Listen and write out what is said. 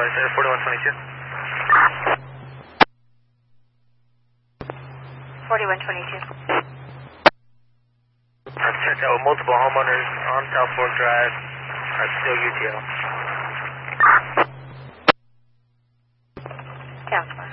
Center 4122. 4122. I've checked out with multiple homeowners on South Fork Drive. Are still UTL. Sounds fine.